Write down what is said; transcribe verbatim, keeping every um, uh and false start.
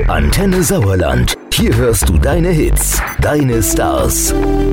Antenne Sauerland. Hier hörst du deine Hits, deine Stars.